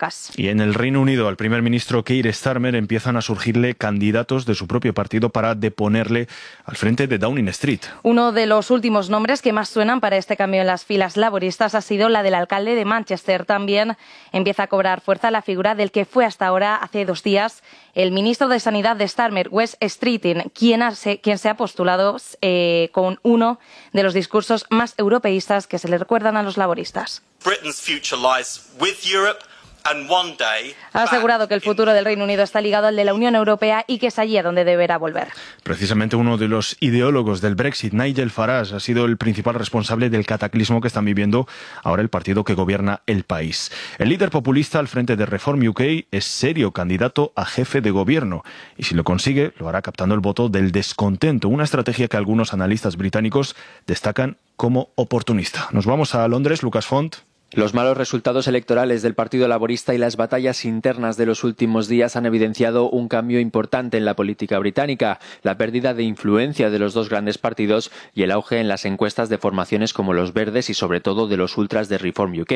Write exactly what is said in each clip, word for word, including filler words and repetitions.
Varoufakis. Y en el Reino Unido, al primer ministro Keir Starmer empiezan a surgirle candidatos de su propio partido para deponerle al frente de Downing Street. Uno de los últimos nombres que más suenan para este cambio en las filas laboristas ha sido la del alcalde de Manchester. También empieza a cobrar fuerza la figura del que fue hasta ahora, hace dos días, el ministro de Sanidad de Starmer, Wes Streeting, quien, ha, quien se ha postulado eh, con uno de los discursos más europeístas que se le recuerdan a los laboristas. Ha asegurado que el futuro del Reino Unido está ligado al de la Unión Europea y que es allí a donde deberá volver. Precisamente uno de los ideólogos del Brexit, Nigel Farage, ha sido el principal responsable del cataclismo que están viviendo ahora el partido que gobierna el país. El líder populista al frente de Reform U K es serio candidato a jefe de gobierno y si lo consigue lo hará captando el voto del descontento, una estrategia que algunos analistas británicos destacan como oportunista. Nos vamos a Londres, Lucas Font. Los malos resultados electorales del Partido Laborista y las batallas internas de los últimos días han evidenciado un cambio importante en la política británica, la pérdida de influencia de los dos grandes partidos y el auge en las encuestas de formaciones como los Verdes y sobre todo de los ultras de Reform U K.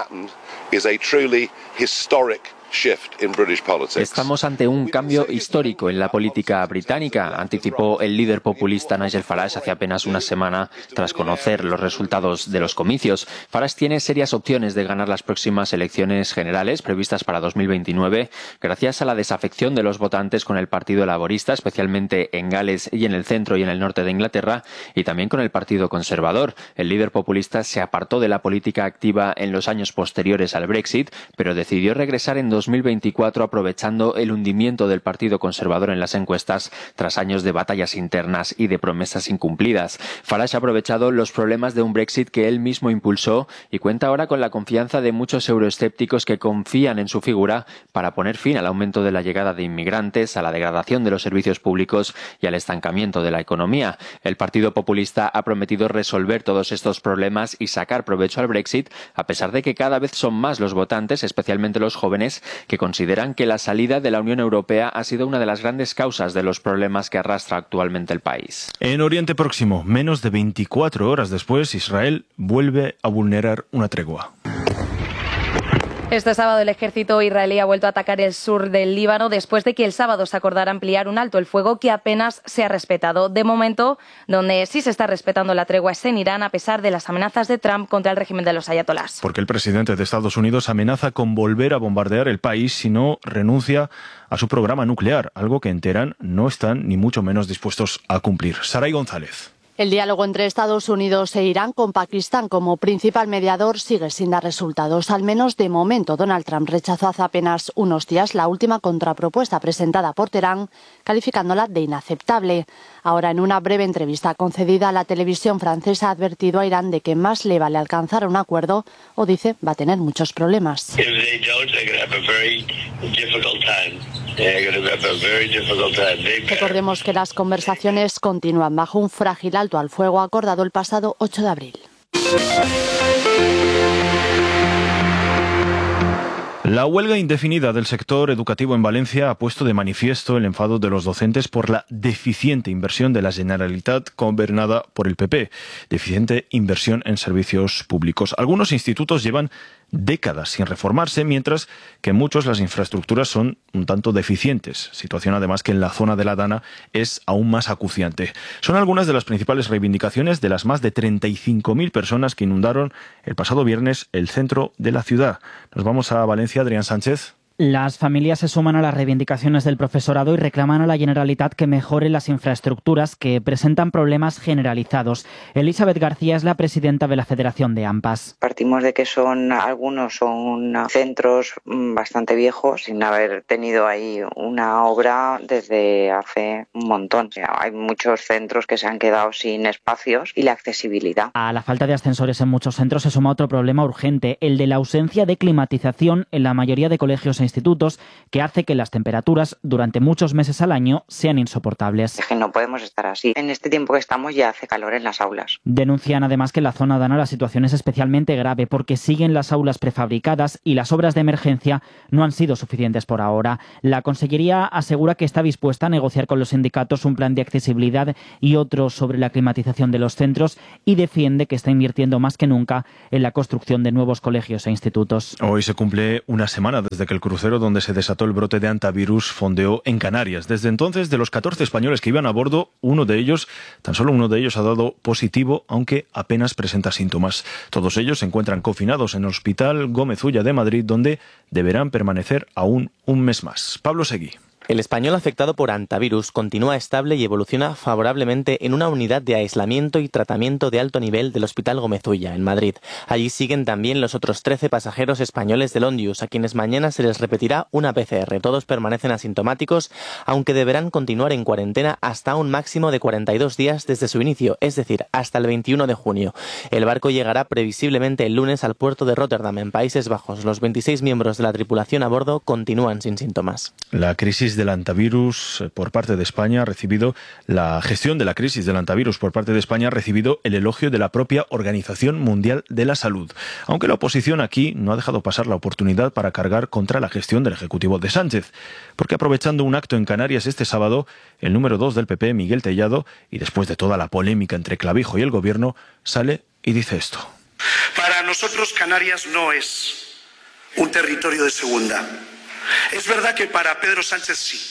Estamos ante un cambio histórico en la política británica, anticipó el líder populista Nigel Farage hace apenas una semana tras conocer los resultados de los comicios. Farage tiene serias opciones de ganar las próximas elecciones generales previstas para dos mil veintinueve gracias a la desafección de los votantes con el Partido Laborista, especialmente en Gales y en el centro y en el norte de Inglaterra, y también con el Partido Conservador. El líder populista se apartó de la política activa en los años posteriores al Brexit, pero decidió regresar en dos mil veinticuatro aprovechando el hundimiento del Partido Conservador en las encuestas tras años de batallas internas y de promesas incumplidas. Farage ha aprovechado los problemas de un Brexit que él mismo impulsó y cuenta ahora con la confianza de muchos euroescépticos que confían en su figura para poner fin al aumento de la llegada de inmigrantes, a la degradación de los servicios públicos y al estancamiento de la economía. El Partido Populista ha prometido resolver todos estos problemas y sacar provecho al Brexit, a pesar de que cada vez son más los votantes, especialmente los jóvenes, que consideran que la salida de la Unión Europea ha sido una de las grandes causas de los problemas que arrastra actualmente el país. En Oriente Próximo, menos de veinticuatro horas después, Israel vuelve a vulnerar una tregua. Este sábado el ejército israelí ha vuelto a atacar el sur del Líbano después de que el sábado se acordara ampliar un alto el fuego que apenas se ha respetado. De momento, donde sí se está respetando la tregua es en Irán, a pesar de las amenazas de Trump contra el régimen de los ayatolás. Porque el presidente de Estados Unidos amenaza con volver a bombardear el país si no renuncia a su programa nuclear, algo que en Teherán no están ni mucho menos dispuestos a cumplir. Saray González. El diálogo entre Estados Unidos e Irán, con Pakistán como principal mediador, sigue sin dar resultados. Al menos de momento, Donald Trump rechazó hace apenas unos días la última contrapropuesta presentada por Teherán, calificándola de inaceptable. Ahora, en una breve entrevista concedida a la televisión francesa, ha advertido a Irán de que más le vale alcanzar un acuerdo o, dice, va a tener muchos problemas. Recordemos que las conversaciones continúan bajo un frágil alto al fuego acordado el pasado ocho de abril. La huelga indefinida del sector educativo en Valencia ha puesto de manifiesto el enfado de los docentes por la deficiente inversión de la Generalitat gobernada por el P P, deficiente inversión en servicios públicos. Algunos institutos llevan décadas sin reformarse, mientras que en muchos las infraestructuras son un tanto deficientes, situación además que en la zona de la Dana es aún más acuciante. Son algunas de las principales reivindicaciones de las más de treinta y cinco mil personas que inundaron el pasado viernes el centro de la ciudad. Nos vamos a Valencia, Adrián Sánchez. Las familias se suman a las reivindicaciones del profesorado y reclaman a la Generalitat que mejore las infraestructuras que presentan problemas generalizados. Elizabeth García es la presidenta de la Federación de AMPAs. Partimos de que son algunos son centros bastante viejos, sin haber tenido ahí una obra desde hace un montón. O sea, hay muchos centros que se han quedado sin espacios y la accesibilidad. A la falta de ascensores en muchos centros se suma otro problema urgente, el de la ausencia de climatización en la mayoría de colegios e institutos que hace que las temperaturas durante muchos meses al año sean insoportables. Es que no podemos estar así. En este tiempo que estamos ya hace calor en las aulas. Denuncian además que en la zona Dana la situación es especialmente grave porque siguen las aulas prefabricadas y las obras de emergencia no han sido suficientes por ahora. La Consellería asegura que está dispuesta a negociar con los sindicatos un plan de accesibilidad y otro sobre la climatización de los centros y defiende que está invirtiendo más que nunca en la construcción de nuevos colegios e institutos. Hoy se cumple una semana desde que el crucero donde se desató el brote de hantavirus fondeó en Canarias. Desde entonces, de los catorce españoles que iban a bordo, uno de ellos, tan solo uno de ellos ha dado positivo, aunque apenas presenta síntomas. Todos ellos se encuentran confinados en el Hospital Gómez Ulla de Madrid, donde deberán permanecer aún un mes más. Pablo Seguí. El español afectado por hantavirus continúa estable y evoluciona favorablemente en una unidad de aislamiento y tratamiento de alto nivel del Hospital Gómez Ulla, en Madrid. Allí siguen también los otros trece pasajeros españoles del Ondius, a quienes mañana se les repetirá una P C R. Todos permanecen asintomáticos, aunque deberán continuar en cuarentena hasta un máximo de cuarenta y dos días desde su inicio, es decir, hasta el veintiuno de junio. El barco llegará previsiblemente el lunes al puerto de Rotterdam, en Países Bajos. Los veintiséis miembros de la tripulación a bordo continúan sin síntomas. La crisis del hantavirus por parte de España ha recibido la gestión de la crisis del hantavirus por parte de España ha recibido el elogio de la propia Organización Mundial de la Salud, aunque la oposición aquí no ha dejado pasar la oportunidad para cargar contra la gestión del Ejecutivo de Sánchez, porque aprovechando un acto en Canarias este sábado, el número dos del P P, Miguel Tellado, y después de toda la polémica entre Clavijo y el Gobierno, sale y dice esto. Para nosotros Canarias no es un territorio de segunda. Es verdad que para Pedro Sánchez sí,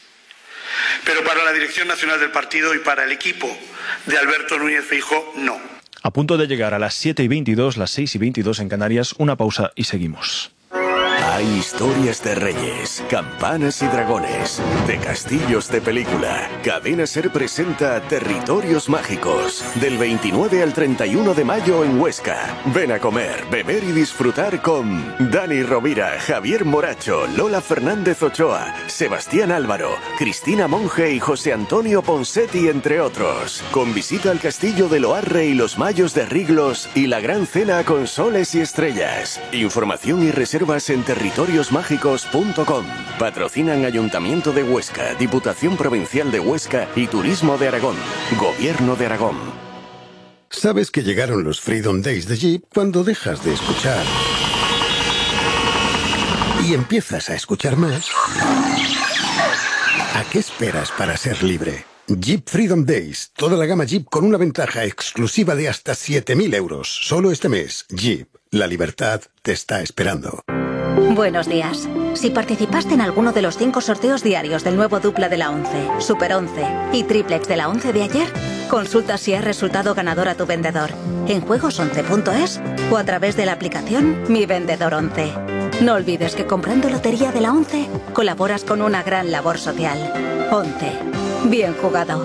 pero para la dirección nacional del partido y para el equipo de Alberto Núñez Feijóo no. A punto de llegar a las siete y veintidós, las seis y veintidós en Canarias, una pausa y seguimos. Hay historias de reyes, campanas y dragones, de castillos de película. Cadena SER presenta Territorios Mágicos, del veintinueve al treinta y uno de mayo en Huesca. Ven a comer, beber y disfrutar con Dani Rovira, Javier Moracho, Lola Fernández Ochoa, Sebastián Álvaro, Cristina Monge y José Antonio Ponsetti, entre otros. Con visita al castillo de Loarre y los Mayos de Riglos y la gran cena con soles y estrellas. Información y reservas en territorios mágicos punto com. Patrocinan Ayuntamiento de Huesca, Diputación Provincial de Huesca y Turismo de Aragón. Gobierno de Aragón. Sabes que llegaron los Freedom Days de Jeep cuando dejas de escuchar y empiezas a escuchar más. ¿A qué esperas para ser libre? Jeep Freedom Days. Toda la gama Jeep con una ventaja exclusiva de hasta siete mil euros. Solo este mes. Jeep. La libertad te está esperando. Buenos días. Si participaste en alguno de los cinco sorteos diarios del nuevo Dupla de la once, Super once y Triplex de la once de ayer, consulta si has resultado ganador a tu vendedor en juegos once punto es o a través de la aplicación Mi Vendedor once. No olvides que comprando lotería de la once colaboras con una gran labor social. once. Bien jugado.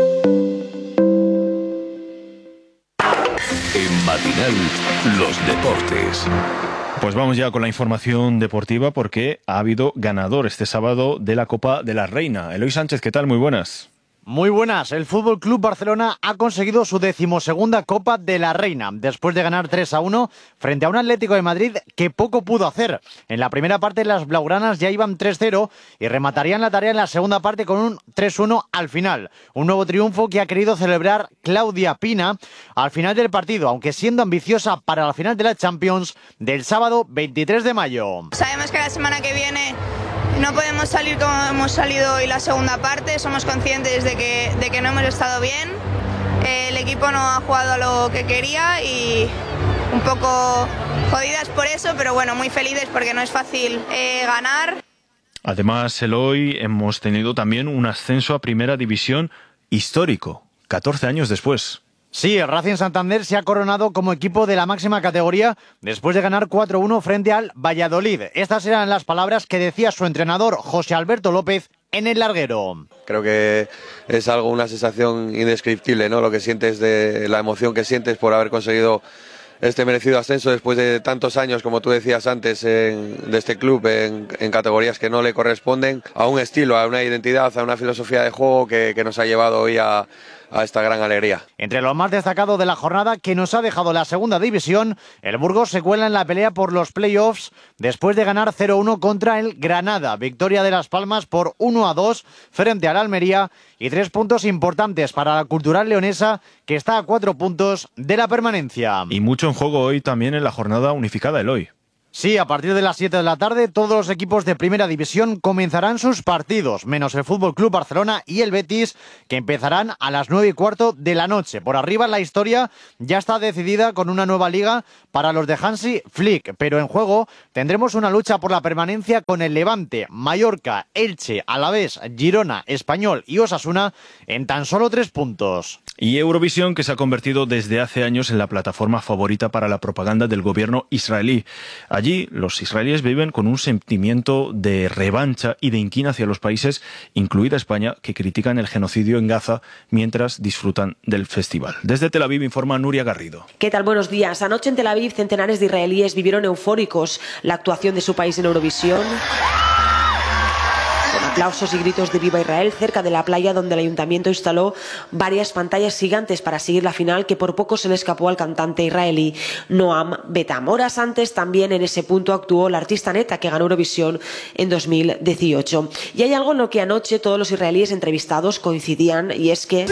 En Matinal, los deportes. Pues vamos ya con la información deportiva porque ha habido ganador este sábado de la Copa de la Reina. Eloy Sánchez, ¿qué tal? Muy buenas. Muy buenas. El F C Barcelona ha conseguido su decimosegunda Copa de la Reina, después de ganar tres a uno frente a un Atlético de Madrid que poco pudo hacer. En la primera parte las blaugranas ya iban tres cero y rematarían la tarea en la segunda parte con un tres uno al final. Un nuevo triunfo que ha querido celebrar Claudia Pina al final del partido, aunque siendo ambiciosa para la final de la Champions del sábado veintitrés de mayo. Sabemos que la semana que viene no podemos salir como hemos salido hoy la segunda parte, somos conscientes de que, de que no hemos estado bien, el equipo no ha jugado a lo que quería y un poco jodidas por eso, pero bueno, muy felices porque no es fácil eh, ganar. Además, Eloy, hemos tenido también un ascenso a Primera División histórico, catorce años después. Sí, el Racing Santander se ha coronado como equipo de la máxima categoría después de ganar cuatro uno frente al Valladolid. Estas eran las palabras que decía su entrenador José Alberto López en el larguero. Creo que es algo, una sensación indescriptible, ¿no? Lo que sientes, de la emoción que sientes por haber conseguido este merecido ascenso después de tantos años, como tú decías antes, en, de este club en, en categorías que no le corresponden, a un estilo, a una identidad, a una filosofía de juego que, que nos ha llevado hoy a, a esta gran alegría. Entre lo más destacado de la jornada que nos ha dejado la segunda división, el Burgos se cuela en la pelea por los playoffs después de ganar cero uno contra el Granada. Victoria de Las Palmas por uno a dos frente al Almería y tres puntos importantes para la Cultural Leonesa, que está a cuatro puntos de la permanencia. Y mucho en juego hoy también en la jornada unificada Eloy. Sí, a partir de las siete de la tarde todos los equipos de Primera División comenzarán sus partidos, menos el F C Barcelona y el Betis, que empezarán a las nueve y cuarto de la noche. Por arriba la historia ya está decidida con una nueva liga para los de Hansi Flick, pero en juego tendremos una lucha por la permanencia con el Levante, Mallorca, Elche, Alavés, Girona, Español y Osasuna en tan solo tres puntos. Y Eurovisión, que se ha convertido desde hace años en la plataforma favorita para la propaganda del gobierno israelí. Allí, los israelíes viven con un sentimiento de revancha y de inquina hacia los países, incluida España, que critican el genocidio en Gaza mientras disfrutan del festival. Desde Tel Aviv informa Nuria Garrido. ¿Qué tal? Buenos días. Anoche en Tel Aviv, centenares de israelíes vivieron eufóricos la actuación de su país en Eurovisión, con aplausos y gritos de Viva Israel cerca de la playa, donde el ayuntamiento instaló varias pantallas gigantes para seguir la final, que por poco se le escapó al cantante israelí Noam Betam. Horas antes también en ese punto actuó la artista Neta, que ganó Eurovisión en dos mil dieciocho. Y hay algo en lo que anoche todos los israelíes entrevistados coincidían, y es que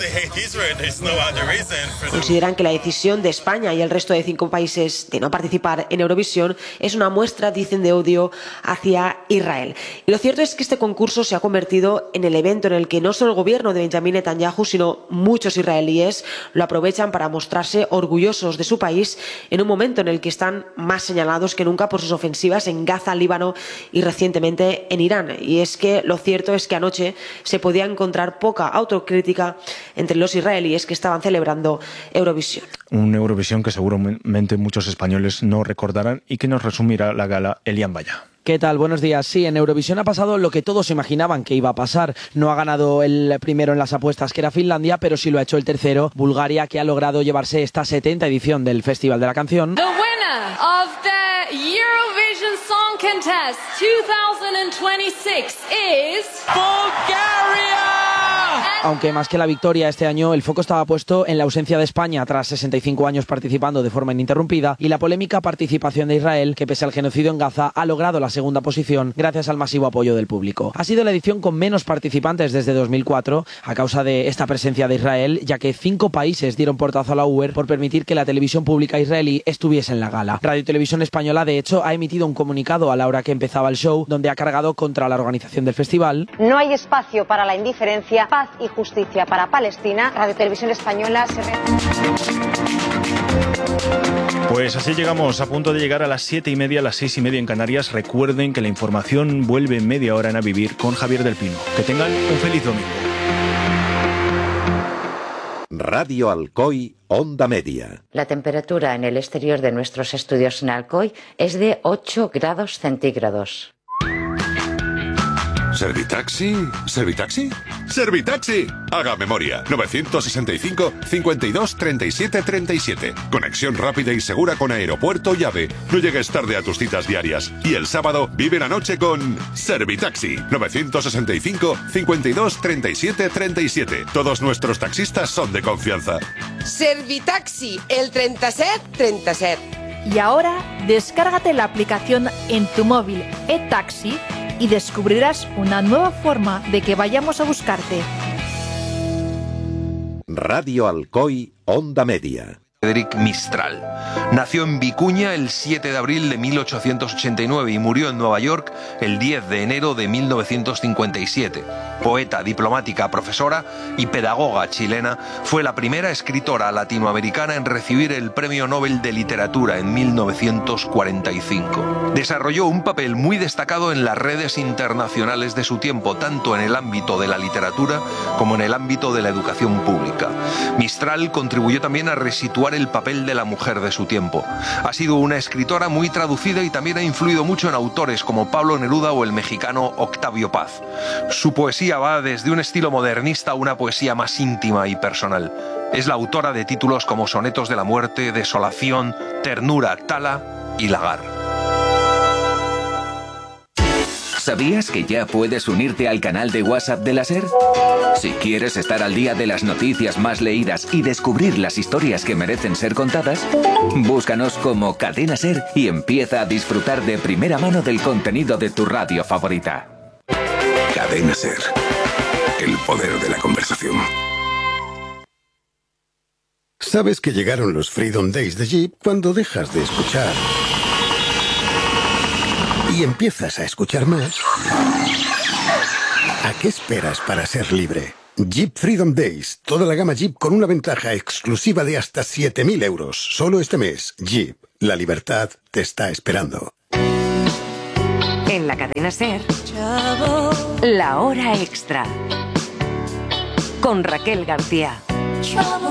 consideran que la decisión de España y el resto de cinco países de no participar en Eurovisión es una muestra, dicen, de odio hacia Israel. Y lo cierto es que este concurso se ha convertido en el evento en el que no solo el gobierno de Benjamín Netanyahu, sino muchos israelíes lo aprovechan para mostrarse orgullosos de su país en un momento en el que están más señalados que nunca por sus ofensivas en Gaza, Líbano y recientemente en Irán. Y es que lo cierto es que anoche se podía encontrar poca autocrítica entre los israelíes que estaban celebrando Eurovisión. Un Eurovisión que seguramente muchos españoles no recordarán y que nos resumirá la gala Elian Baya. ¿Qué tal? Buenos días. Sí, en Eurovisión ha pasado lo que todos imaginaban que iba a pasar. No ha ganado el primero en las apuestas, que era Finlandia, pero sí lo ha hecho el tercero, Bulgaria, que ha logrado llevarse esta setenta edición del Festival de la Canción. The winner of the Eurovision Song Contest twenty twenty-six is Bulgaria. Aunque más que la victoria este año, el foco estaba puesto en la ausencia de España tras sesenta y cinco años participando de forma ininterrumpida y la polémica participación de Israel, que pese al genocidio en Gaza ha logrado la segunda posición gracias al masivo apoyo del público. Ha sido la edición con menos participantes desde dos mil cuatro a causa de esta presencia de Israel, ya que cinco países dieron portazo a la U E R por permitir que la televisión pública israelí estuviese en la gala. Radio y Televisión Española, de hecho, ha emitido un comunicado a la hora que empezaba el show, donde ha cargado contra la organización del festival. No hay espacio para la indiferencia, paz y justicia para Palestina. Radio Televisión Española se ve... Pues así llegamos, a punto de llegar a las siete y media, a las seis y media en Canarias. Recuerden que la información vuelve en media hora en A Vivir con Javier del Pino. Que tengan un feliz domingo. Radio Alcoy, Onda Media. La temperatura en el exterior de nuestros estudios en Alcoy es de ocho grados centígrados. ¿Servitaxi? ¿Servitaxi? ¡Servitaxi! Haga memoria. novecientos sesenta y cinco, cincuenta y dos, treinta y siete, treinta y siete. Conexión rápida y segura con aeropuerto y AVE. No llegues tarde a tus citas diarias. Y el sábado vive la noche con Servitaxi. novecientos sesenta y cinco, cincuenta y dos, treinta y siete, treinta y siete. Todos nuestros taxistas son de confianza. Servitaxi, el treinta y siete, treinta y siete. Y ahora, descárgate la aplicación en tu móvil eTaxi y descubrirás una nueva forma de que vayamos a buscarte. Radio Alcoy, Onda Media. Frederic Mistral. Nació en Vicuña el siete de abril de mil ochocientos ochenta y nueve y murió en Nueva York el diez de enero de mil novecientos cincuenta y siete. Poeta, diplomática, profesora y pedagoga chilena, fue la primera escritora latinoamericana en recibir el Premio Nobel de Literatura en mil novecientos cuarenta y cinco. Desarrolló un papel muy destacado en las redes internacionales de su tiempo, tanto en el ámbito de la literatura como en el ámbito de la educación pública. Mistral contribuyó también a resituar el papel de la mujer de su tiempo. Ha sido una escritora muy traducida y también ha influido mucho en autores como Pablo Neruda o el mexicano Octavio Paz. Su poesía va desde un estilo modernista a una poesía más íntima y personal. Es la autora de títulos como Sonetos de la Muerte, Desolación, Ternura, Tala y Lagar. ¿Sabías que ya puedes unirte al canal de WhatsApp de la SER? Si quieres estar al día de las noticias más leídas y descubrir las historias que merecen ser contadas, búscanos como Cadena SER y empieza a disfrutar de primera mano del contenido de tu radio favorita. Cadena SER. El poder de la conversación. Sabes que llegaron los Freedom Days de Jeep cuando dejas de escuchar y empiezas a escuchar más. ¿A qué esperas para ser libre? Jeep Freedom Days. Toda la gama Jeep con una ventaja exclusiva de hasta siete mil euros. Solo este mes. Jeep. La libertad te está esperando. En la cadena SER, La Hora Extra. Con Raquel García.